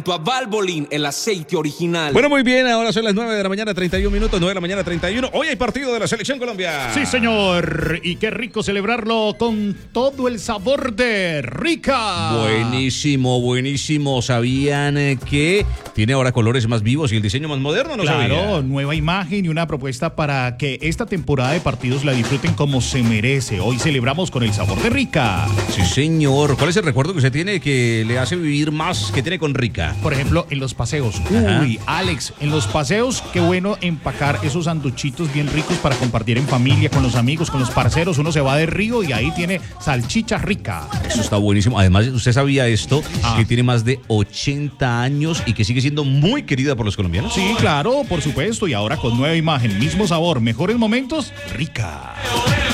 A Valvoline, el aceite original. Bueno, muy bien, ahora son las 9 de la mañana, 31 minutos, 9 de la mañana, 31. Hoy hay partido de la Selección Colombia. Sí, señor. Y qué rico celebrarlo con todo el sabor de Rica. Buenísimo, buenísimo. ¿Sabían que tiene ahora colores más vivos y el diseño más moderno? No Claro, sabía. nueva imagen y una propuesta para que esta temporada de partidos la disfruten como se merece. Hoy celebramos con el sabor de Rica. Sí, señor. ¿Cuál es el recuerdo que usted tiene que le hace vivir más que tiene con Rica? Por ejemplo, en los paseos. Ajá. Uy, Alex, en los paseos, qué bueno empacar esos sanduchitos bien ricos para compartir en familia, con los amigos, con los parceros. Uno se va de Río y ahí tiene salchicha rica. Eso está buenísimo. Además, ¿usted sabía esto? Que tiene más de 80 años y que sigue siendo muy querida por los colombianos. Sí, claro, por supuesto. Y ahora con nueva imagen, mismo sabor, mejores momentos, Rica.